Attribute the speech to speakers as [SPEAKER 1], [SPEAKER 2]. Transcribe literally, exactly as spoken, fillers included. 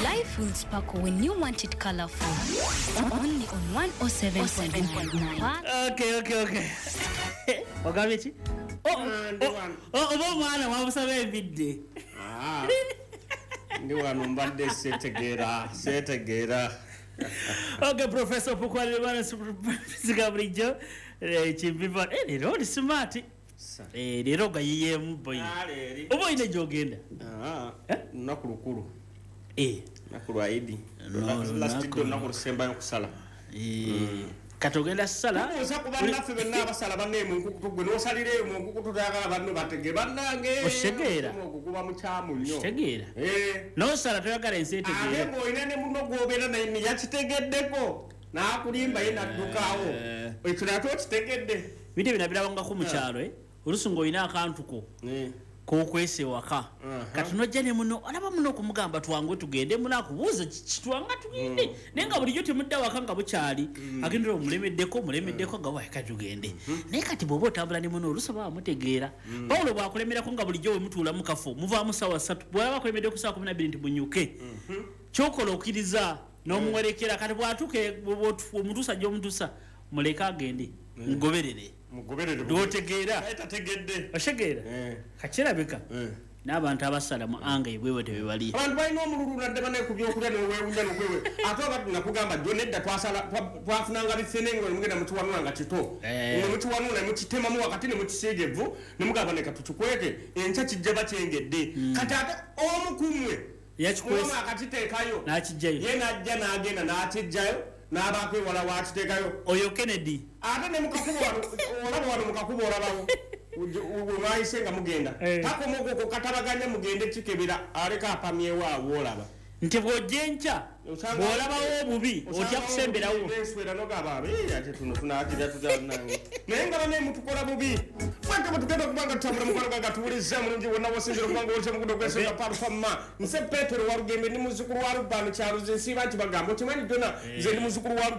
[SPEAKER 1] Life will sparkle when you want it colorful. Only on one oh seven point nine.
[SPEAKER 2] Okay, okay, okay. Wagabichi? Oh, oh, oh, mwana wabusabe ebidde.
[SPEAKER 3] Ah. Ndi wano mbadde setegera, setegera.
[SPEAKER 2] Okay, Professor Pukwale bana sigabrijo. Eh chimbiva eh lero ndi smart. Eh lero gayiyemu boy.
[SPEAKER 3] Ah leri.
[SPEAKER 2] Obo ine jogenda.
[SPEAKER 3] Ah. Nakulukulu.
[SPEAKER 2] Eh
[SPEAKER 3] nakulwaidi. Last do nakulusemba yokusala.
[SPEAKER 2] Eh katogenda sala
[SPEAKER 3] oza kubanna ffe benna abasala banne mu nkukutu gwe nosalire mu nkukutu tagala banno batege bannange
[SPEAKER 2] oshegeera
[SPEAKER 3] okukuba mu kyamu nnyo
[SPEAKER 2] oshegeera
[SPEAKER 3] eh
[SPEAKER 2] no sala toyagala ensi etegeera
[SPEAKER 3] ate ng'olina ne muno gw'obeera naye ne yakitegeddeko n'akulimba ye naddukaawo ekyo nate okitegedde
[SPEAKER 2] bite binabirabangako mu kyalo eh oluusi ng'olina akantu ko kokwese waka kati nojja ne muno olaba muno okumugamba twange tugende muno akubuuza kitwanga tugende naye nga bulijjo temudda waka nga bukyali agendera omulemeddeko mulemeddeko nga waeka tugende naye kati bw'oba otambula ne muno oluusi baba mutegeera pawulo bw'akulemerako nga bulijjo we mutuula mu kafo muvaamu ssaawa ssatu bw'alaba akulemeddeko ssaawa kumi na bbiri nti munyuke kyokola okkiriza n'omuwerekera kati bw'atuuka omutuusa gy'omutuusa muleke agende mugoberere
[SPEAKER 3] mugoberere
[SPEAKER 2] dootegeera
[SPEAKER 3] tategedde
[SPEAKER 2] oshegeera kakirabika n'abantu abasala mu anga ebwewe tebebali
[SPEAKER 3] abantu balina omululu nadde bane ku byokulya newewunya nokwewe ate obadde nakugamba jjo nedda twasala twafunanga bifene nga nemugenda mukiwanula nga kito ne mukiwanula ne mukitemamu wakati ne mukisiiga evvu ne mugamba leka tukikweke enkya kijja bakyengedde kati ate omu kumwe
[SPEAKER 2] yakikwesa
[SPEAKER 3] akakiteekayo
[SPEAKER 2] n'akijjayo
[SPEAKER 3] ye n'ajja n'agenda n'akijjayo n'abaako ewala wakiteekayo
[SPEAKER 2] oyo Kennedy
[SPEAKER 3] ate ne mukakubo olaba wano mukakubo olabawo mwayise nga mugenda takoma okwo katabaganya mugende kikebera aleka apamyewo awo olaba
[SPEAKER 2] nti bw'ojja enkya bw'olabawo obubi otya kusemberawo
[SPEAKER 3] enswera nogaba ate tuno tunaatira tutanange naye nga bane mutukola bubi fweka bwetugenda okubanga tutambula mukwano ganga tuwulizza mulungi wonna wasinzira okubanga olutya mugudo gwensonga palufamma nse petero walugembe ndi muzzukulu wa lubano kyaluze nsiiba nti bagamba okimanyi jona nze ndi muzzukulu wa